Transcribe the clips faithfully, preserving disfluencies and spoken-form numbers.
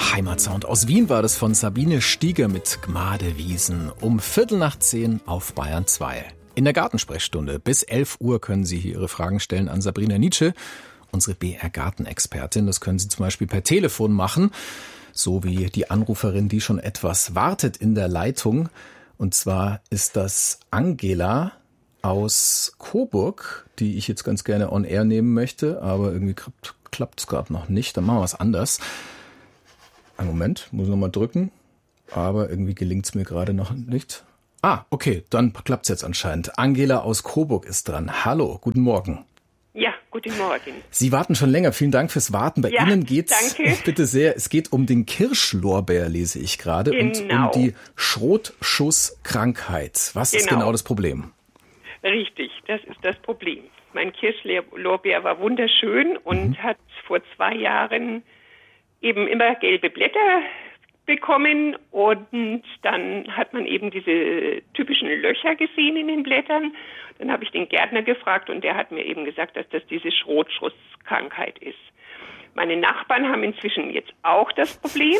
Heimatsound aus Wien war das von Sabine Stieger mit Gmadewiesen um Viertel nach zehn auf Bayern zwei. In der Gartensprechstunde bis elf Uhr können Sie hier Ihre Fragen stellen an Sabrina Nietzsche, unsere B R-Gartenexpertin. Das können Sie zum Beispiel per Telefon machen, so wie die Anruferin, die schon etwas wartet in der Leitung. Und zwar ist das Angela aus Coburg, die ich jetzt ganz gerne on air nehmen möchte, aber irgendwie klappt es gerade noch nicht. Dann machen wir was anderes. Einen Moment, muss ich noch mal drücken, aber irgendwie gelingt es mir gerade noch nicht. Ah, okay, dann klappt es jetzt anscheinend. Angela aus Coburg ist dran. Hallo, guten Morgen. Ja, guten Morgen. Sie warten schon länger. Vielen Dank fürs Warten. Bei ja, Ihnen geht's danke. bitte sehr. Es geht um den Kirschlorbeer, lese ich gerade, genau. und um die Schrotschusskrankheit. Was genau. ist genau das Problem? Richtig, das ist das Problem. Mein Kirschlorbeer war wunderschön und mhm. hat vor zwei Jahren eben immer gelbe Blätter bekommen und dann hat man eben diese typischen Löcher gesehen in den Blättern. Dann habe ich den Gärtner gefragt und der hat mir eben gesagt, dass das diese Schrotschusskrankheit ist. Meine Nachbarn haben inzwischen jetzt auch das Problem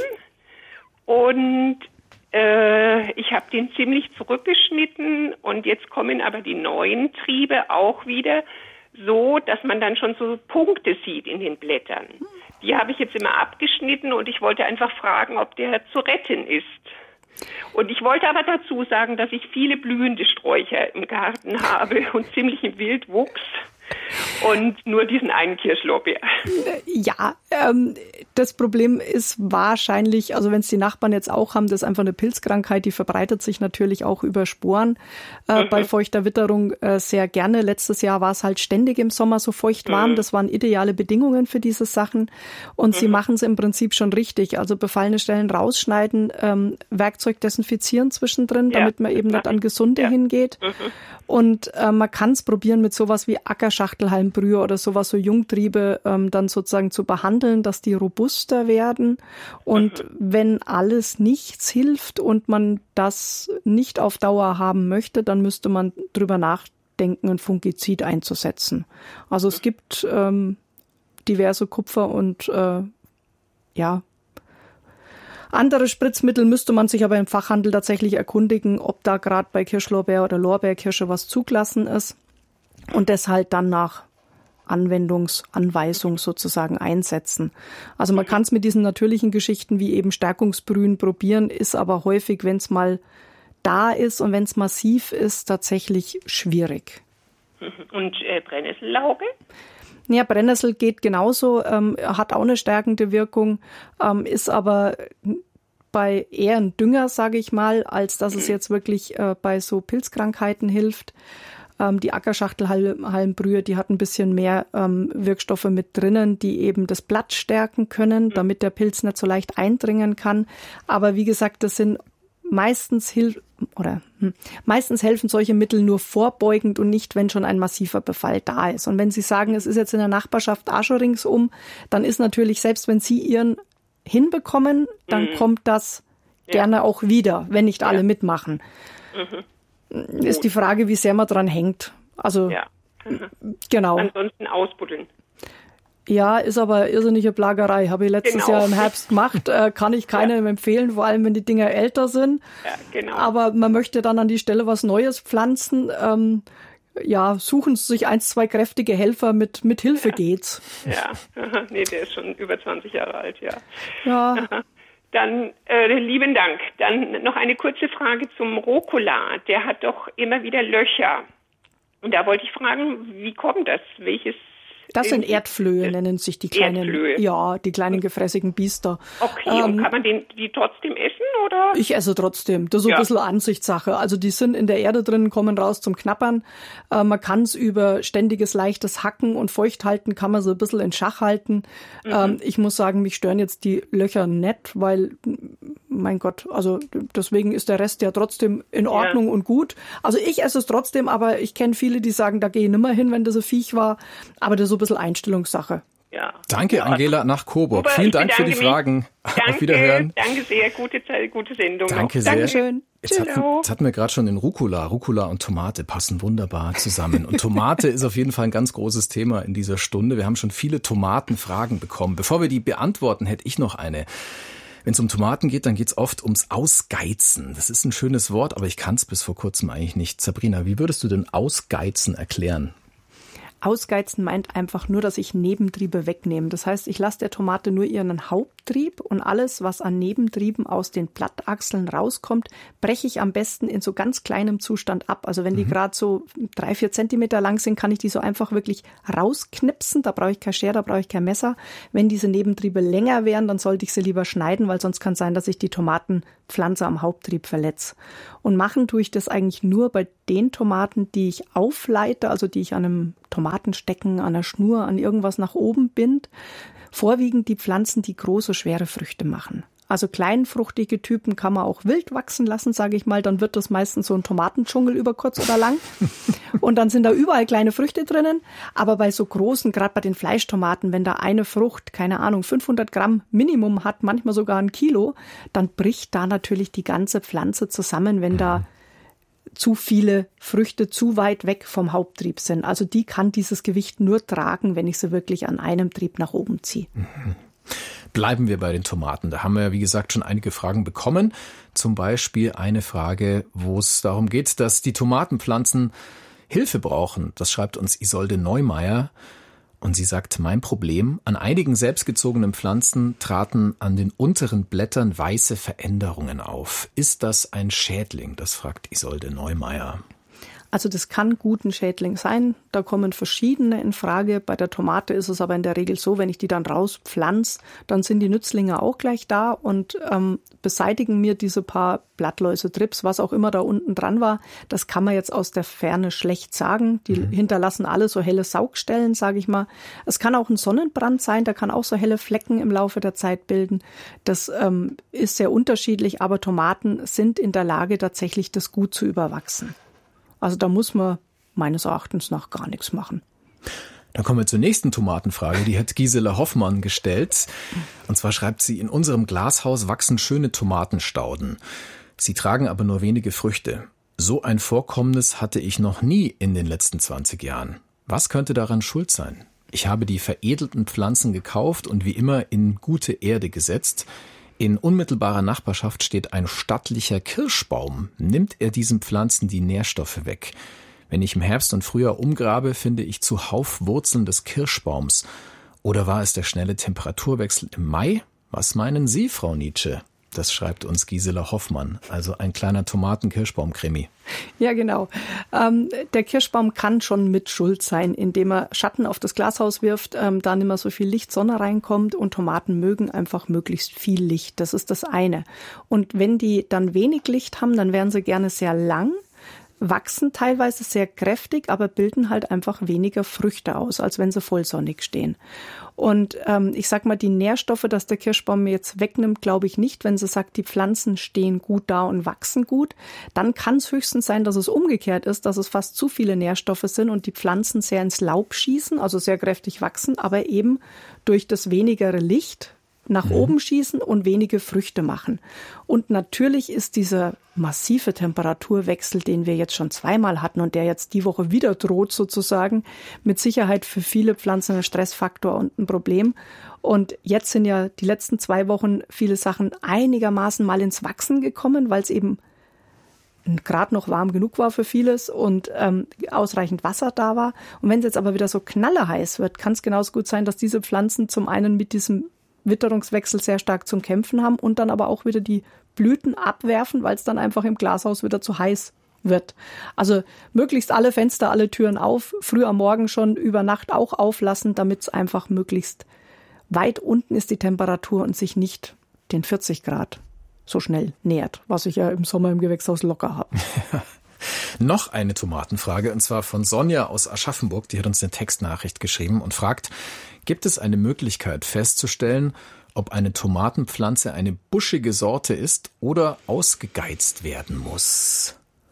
und äh, ich habe den ziemlich zurückgeschnitten und jetzt kommen aber die neuen Triebe auch wieder so, dass man dann schon so Punkte sieht in den Blättern. Die habe ich jetzt immer abgeschnitten und ich wollte einfach fragen, ob der zu retten ist. Und ich wollte aber dazu sagen, dass ich viele blühende Sträucher im Garten habe und ziemlichen Wildwuchs und nur diesen einen Kirschlorbeer. Ja, ähm, das Problem ist wahrscheinlich, also wenn es die Nachbarn jetzt auch haben, das ist einfach eine Pilzkrankheit, die verbreitet sich natürlich auch über Sporen äh, mhm. bei feuchter Witterung äh, sehr gerne. Letztes Jahr war es halt ständig im Sommer so feucht warm. Mhm. Das waren ideale Bedingungen für diese Sachen. Und mhm. sie machen es im Prinzip schon richtig. Also befallene Stellen rausschneiden, ähm, Werkzeug desinfizieren zwischendrin, ja, damit man eben nicht an Gesunde ja. hingeht. Mhm. Und äh, man kann es probieren mit sowas wie Ackerschachtelhalmbrühe oder sowas, so Jungtriebe ähm, dann sozusagen zu behandeln, dass die robuster werden. Und mhm. wenn alles nichts hilft und man das nicht auf Dauer haben möchte, dann müsste man drüber nachdenken, ein Fungizid einzusetzen. Also es gibt ähm, diverse Kupfer- und äh, ja, andere Spritzmittel müsste man sich aber im Fachhandel tatsächlich erkundigen, ob da gerade bei Kirschlorbeer oder Lorbeerkirsche was zugelassen ist und deshalb dann nach Anwendungsanweisung sozusagen einsetzen. Also man kann es mit diesen natürlichen Geschichten wie eben Stärkungsbrühen probieren, ist aber häufig, wenn es mal da ist und wenn es massiv ist, tatsächlich schwierig. Und äh, Brennessellauge? Ja, Brennnessel geht genauso, ähm, hat auch eine stärkende Wirkung, ähm, ist aber bei eher ein Dünger, sage ich mal, als dass es jetzt wirklich äh, bei so Pilzkrankheiten hilft. Ähm, die Ackerschachtelhalmbrühe, die hat ein bisschen mehr ähm, Wirkstoffe mit drinnen, die eben das Blatt stärken können, damit der Pilz nicht so leicht eindringen kann. Aber wie gesagt, das sind meistens hilf oder hm, meistens helfen solche Mittel nur vorbeugend und nicht, wenn schon ein massiver Befall da ist. Und wenn Sie sagen, es ist jetzt in der Nachbarschaft auch schon ringsum, dann ist natürlich, selbst wenn Sie Ihren hinbekommen, dann mhm. kommt das ja. gerne auch wieder, wenn nicht alle ja. mitmachen. Mhm. Ist die Frage, wie sehr man dran hängt. Also ja. mhm. genau. Ansonsten ausbuddeln. Ja, ist aber irrsinnige Plagerei. Habe ich letztes genau. Jahr im Herbst gemacht. Äh, kann ich keinem ja. empfehlen, vor allem wenn die Dinger älter sind. Ja, genau. Aber man möchte dann an die Stelle was Neues pflanzen. Ähm, ja, suchen Sie sich eins, zwei kräftige Helfer, mit, mit Hilfe ja. geht's. Ja, nee, der ist schon über zwanzig Jahre alt, ja. Ja. Dann, äh, lieben Dank. Dann noch eine kurze Frage zum Rucola. Der hat doch immer wieder Löcher. Und da wollte ich fragen, wie kommt das? Welches Das sind Erdflöhe, nennen sich die kleinen, Erdflöhe. ja, die kleinen gefräßigen Biester. Okay, ähm, und kann man den, die trotzdem essen, oder? Ich esse trotzdem. Das ist so ja. ein bisschen Ansichtssache. Also die sind in der Erde drin, kommen raus zum Knappern. Äh, man kann es über ständiges, leichtes Hacken und Feuchthalten, kann man so ein bisschen in Schach halten. Mhm. Ähm, ich muss sagen, mich stören jetzt die Löcher nicht, weil, mein Gott, also deswegen ist der Rest ja trotzdem in Ordnung ja. und gut. Also ich esse es trotzdem, aber ich kenne viele, die sagen, da gehe ich nimmer hin, wenn das ein Viech war. Aber das ist so ein bisschen Einstellungssache. Ja. Danke, Angela nach Coburg. Super, Vielen Dank für die mich. Fragen. Danke, auf Wiederhören. Danke sehr, gute Zeit, gute Sendung. Danke noch. sehr. Dankeschön. Jetzt hatten, jetzt hatten wir gerade schon den Rucola. Rucola und Tomate passen wunderbar zusammen. Und Tomate ist auf jeden Fall ein ganz großes Thema in dieser Stunde. Wir haben schon viele Tomatenfragen bekommen. Bevor wir die beantworten, hätte ich noch eine. Wenn es um Tomaten geht, dann geht es oft ums Ausgeizen. Das ist ein schönes Wort, aber ich kann es bis vor kurzem eigentlich nicht. Sabrina, wie würdest du denn Ausgeizen erklären? Ausgeizen meint einfach nur, dass ich Nebentriebe wegnehme. Das heißt, ich lasse der Tomate nur ihren Haupttrieb und alles, was an Nebentrieben aus den Blattachseln rauskommt, breche ich am besten in so ganz kleinem Zustand ab. Also wenn die mhm. gerade so drei, vier Zentimeter lang sind, kann ich die so einfach wirklich rausknipsen. Da brauche ich kein Schere, da brauche ich kein Messer. Wenn diese Nebentriebe länger wären, dann sollte ich sie lieber schneiden, weil sonst kann es sein, dass ich die Tomatenpflanze am Haupttrieb verletze. Und machen tue ich das eigentlich nur bei den Tomaten, die ich aufleite, also die ich an einem Tomatenstecken, an einer Schnur, an irgendwas nach oben bind. Vorwiegend die Pflanzen, die große, schwere Früchte machen. Also kleinfruchtige Typen kann man auch wild wachsen lassen, sage ich mal. Dann wird das meistens so ein Tomatendschungel über kurz oder lang. Und dann sind da überall kleine Früchte drinnen. Aber bei so großen, gerade bei den Fleischtomaten, wenn da eine Frucht, keine Ahnung, fünfhundert Gramm Minimum hat, manchmal sogar ein Kilo, dann bricht da natürlich die ganze Pflanze zusammen, wenn da zu viele Früchte zu weit weg vom Haupttrieb sind. Also die kann dieses Gewicht nur tragen, wenn ich sie wirklich an einem Trieb nach oben ziehe. Mhm. Bleiben wir bei den Tomaten. Da haben wir, wie gesagt, schon einige Fragen bekommen. Zum Beispiel eine Frage, wo es darum geht, dass die Tomatenpflanzen Hilfe brauchen. Das schreibt uns Isolde Neumeier. Und sie sagt, mein Problem, an einigen selbstgezogenen Pflanzen traten an den unteren Blättern weiße Veränderungen auf. Ist das ein Schädling? Das fragt Isolde Neumeier. Also das kann gut ein Schädling sein. Da kommen verschiedene in Frage. Bei der Tomate ist es aber in der Regel so, wenn ich die dann rauspflanze, dann sind die Nützlinge auch gleich da und ähm, beseitigen mir diese paar Blattläuse, Trips, was auch immer da unten dran war. Das kann man jetzt aus der Ferne schlecht sagen. Die mhm. hinterlassen alle so helle Saugstellen, sage ich mal. Es kann auch ein Sonnenbrand sein, da kann auch so helle Flecken im Laufe der Zeit bilden. Das ähm, ist sehr unterschiedlich, aber Tomaten sind in der Lage, tatsächlich das gut zu überwachsen. Also da muss man meines Erachtens nach gar nichts machen. Dann kommen wir zur nächsten Tomatenfrage. Die hat Gisela Hoffmann gestellt. Und zwar schreibt sie, in unserem Glashaus wachsen schöne Tomatenstauden. Sie tragen aber nur wenige Früchte. So ein Vorkommnis hatte ich noch nie in den letzten zwanzig Jahren. Was könnte daran schuld sein? Ich habe die veredelten Pflanzen gekauft und wie immer in gute Erde gesetzt. In unmittelbarer Nachbarschaft steht ein stattlicher Kirschbaum. Nimmt er diesen Pflanzen die Nährstoffe weg? Wenn ich im Herbst und Frühjahr umgrabe, finde ich zuhauf Wurzeln des Kirschbaums. Oder war es der schnelle Temperaturwechsel im Mai? Was meinen Sie, Frau Nitsche? Das schreibt uns Gisela Hoffmann, also ein kleiner Tomaten-Kirschbaum-Krimi. Ja, genau. Ähm, der Kirschbaum kann schon mit schuld sein, indem er Schatten auf das Glashaus wirft, ähm, da nicht mehr so viel Licht, Sonne reinkommt und Tomaten mögen einfach möglichst viel Licht. Das ist das eine. Und wenn die dann wenig Licht haben, dann werden sie gerne sehr lang, wachsen teilweise sehr kräftig, aber bilden halt einfach weniger Früchte aus, als wenn sie vollsonnig stehen. Und ähm, ich sag mal, die Nährstoffe, dass der Kirschbaum mir jetzt wegnimmt, glaube ich nicht. Wenn sie sagt, die Pflanzen stehen gut da und wachsen gut, dann kann es höchstens sein, dass es umgekehrt ist, dass es fast zu viele Nährstoffe sind und die Pflanzen sehr ins Laub schießen, also sehr kräftig wachsen, aber eben durch das wenigere Licht nach mhm. oben schießen und wenige Früchte machen. Und natürlich ist dieser massive Temperaturwechsel, den wir jetzt schon zweimal hatten und der jetzt die Woche wieder droht sozusagen, mit Sicherheit für viele Pflanzen ein Stressfaktor und ein Problem. Und jetzt sind ja die letzten zwei Wochen viele Sachen einigermaßen mal ins Wachsen gekommen, weil es eben gerade noch warm genug war für vieles und ähm, ausreichend Wasser da war. Und wenn es jetzt aber wieder so knallerheiß wird, kann es genauso gut sein, dass diese Pflanzen zum einen mit diesem Witterungswechsel sehr stark zum Kämpfen haben und dann aber auch wieder die Blüten abwerfen, weil es dann einfach im Glashaus wieder zu heiß wird. Also möglichst alle Fenster, alle Türen auf, früh am Morgen schon, über Nacht auch auflassen, damit es einfach möglichst weit unten ist die Temperatur und sich nicht den vierzig Grad so schnell nähert, was ich ja im Sommer im Gewächshaus locker habe. Noch eine Tomatenfrage, und zwar von Sonja aus Aschaffenburg. Die hat uns eine Textnachricht geschrieben und fragt, gibt es eine Möglichkeit festzustellen, ob eine Tomatenpflanze eine buschige Sorte ist oder ausgegeizt werden muss?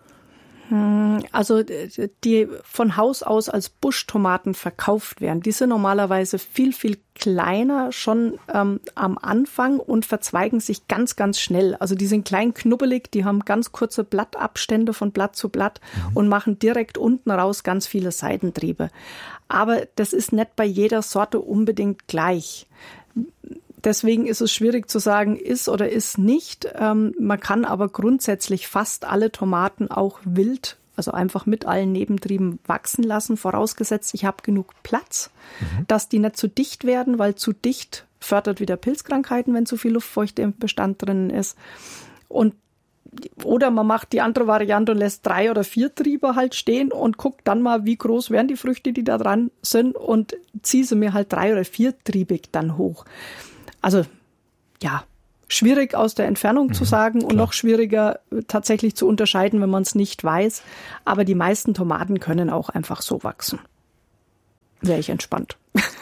Also die von Haus aus als Buschtomaten verkauft werden, die sind normalerweise viel, viel kleiner schon ähm, am Anfang und verzweigen sich ganz, ganz schnell. Also die sind klein, knubbelig, die haben ganz kurze Blattabstände von Blatt zu Blatt mhm. und machen direkt unten raus ganz viele Seitentriebe. Aber das ist nicht bei jeder Sorte unbedingt gleich. Deswegen ist es schwierig zu sagen, ist oder ist nicht. Ähm, man kann aber grundsätzlich fast alle Tomaten auch wild, also einfach mit allen Nebentrieben wachsen lassen, vorausgesetzt, ich habe genug Platz, mhm. dass die nicht zu dicht werden, weil zu dicht fördert wieder Pilzkrankheiten, wenn zu viel Luftfeuchte im Bestand drin ist. Und oder man macht die andere Variante und lässt drei oder vier Triebe halt stehen und guckt dann mal, wie groß werden die Früchte, die da dran sind, und ziehe sie mir halt drei- oder viertriebig dann hoch. Also ja, schwierig aus der Entfernung mhm, zu sagen und klar. Noch schwieriger tatsächlich zu unterscheiden, wenn man es nicht weiß. Aber die meisten Tomaten können auch einfach so wachsen. Wäre ich entspannt.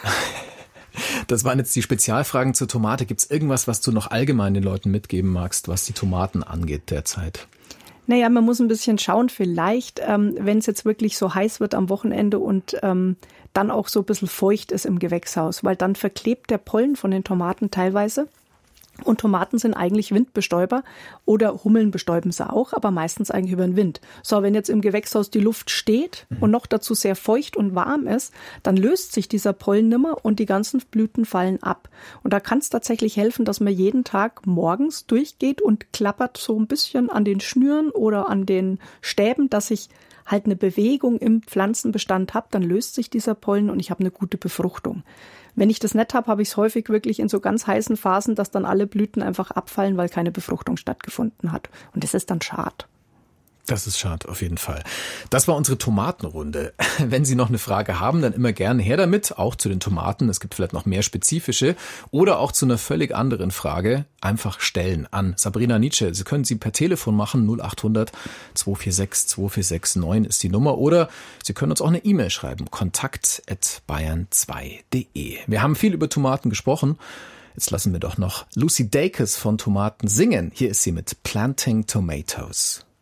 Das waren jetzt die Spezialfragen zur Tomate. Gibt es irgendwas, was du noch allgemein den Leuten mitgeben magst, was die Tomaten angeht derzeit? Naja, man muss ein bisschen schauen, vielleicht, ähm, wenn es jetzt wirklich so heiß wird am Wochenende und ähm, dann auch so ein bisschen feucht ist im Gewächshaus, weil dann verklebt der Pollen von den Tomaten teilweise. Und Tomaten sind eigentlich Windbestäuber oder Hummeln bestäuben sie auch, aber meistens eigentlich über den Wind. So, wenn jetzt im Gewächshaus die Luft steht und noch dazu sehr feucht und warm ist, dann löst sich dieser Pollen nimmer und die ganzen Blüten fallen ab. Und da kann es tatsächlich helfen, dass man jeden Tag morgens durchgeht und klappert so ein bisschen an den Schnüren oder an den Stäben, dass ich halt eine Bewegung im Pflanzenbestand habe, dann löst sich dieser Pollen und ich habe eine gute Befruchtung. Wenn ich das nicht habe, habe ich es häufig wirklich in so ganz heißen Phasen, dass dann alle Blüten einfach abfallen, weil keine Befruchtung stattgefunden hat. Und das ist dann schade. Das ist schade, auf jeden Fall. Das war unsere Tomatenrunde. Wenn Sie noch eine Frage haben, dann immer gerne her damit, auch zu den Tomaten. Es gibt vielleicht noch mehr spezifische oder auch zu einer völlig anderen Frage. Einfach stellen an Sabrina Nitzsche. Sie können sie per Telefon machen, null acht hundert zwei vier sechs zwei vier sechs neun ist die Nummer. Oder Sie können uns auch eine E-Mail schreiben, kontakt at bayern zwei punkt de. Wir haben viel über Tomaten gesprochen. Jetzt lassen wir doch noch Lucy Dacus von Tomaten singen. Hier ist sie mit Planting Tomatoes.